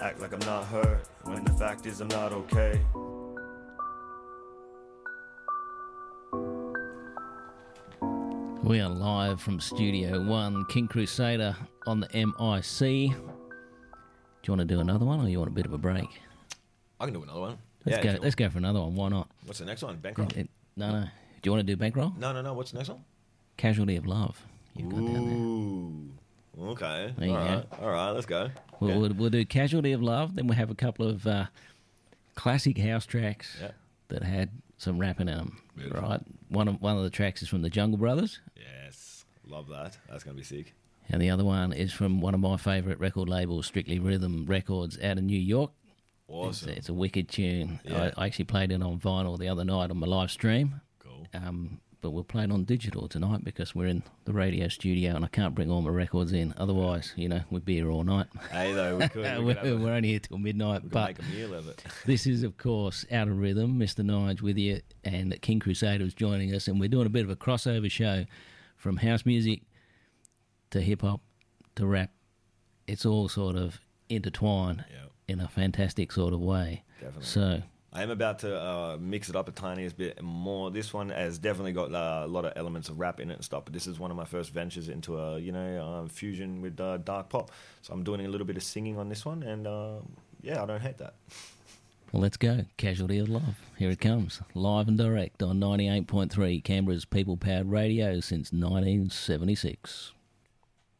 Act like I'm not hurt, when the fact is I'm not okay. We are live from Studio One, King Crusader on the MIC. Do you want to do another one, or you want a bit of a break? I can do another one. Let's go for another one. Why not? What's the next one? Bankroll? No. Do you want to do Bankroll? No. What's the next one? Casualty of Love. You've got down Ooh. Okay. There you go. All right. Let's go. We'll do Casualty of Love. Then we'll have a couple of classic house tracks that had some rapping in them. Beautiful. Right. One of the tracks is from the Jungle Brothers. Yes. Love that. That's going to be sick. And the other one is from one of my favourite record labels, Strictly Rhythm Records, out of New York. Awesome. It's a wicked tune. Yeah. I actually played it on vinyl the other night on my live stream. Cool. But we'll play it on digital tonight because we're in the radio studio and I can't bring all my records in. Otherwise, we'd be here all night. Hey, though, we could. We're only here till midnight. We could But make a meal of it. this is, of course, Out of Rhythm. Mr. Nige with you, and King Crusader is joining us. And we're doing a bit of a crossover show from house music to hip-hop to rap. It's all sort of intertwined in a fantastic sort of way. Definitely. So I am about to mix it up a tiniest bit more. This one has definitely got a lot of elements of rap in it and stuff, but this is one of my first ventures into a fusion with dark pop. So I'm doing a little bit of singing on this one, and I don't hate that. well, let's go. Casualty of Love. Here it comes. Live and direct on 98.3, Canberra's people-powered radio since 1976.